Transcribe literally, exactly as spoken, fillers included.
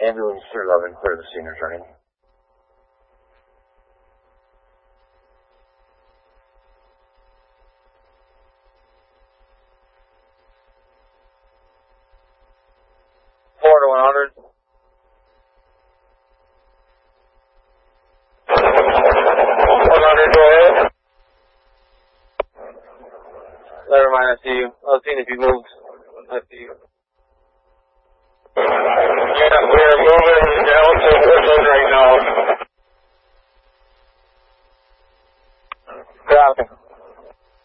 Ambulance three eleven, clear the scene returning. four to one hundred. one hundred, go ahead. Never mind, I see you. I was seeing if you moved. I see you.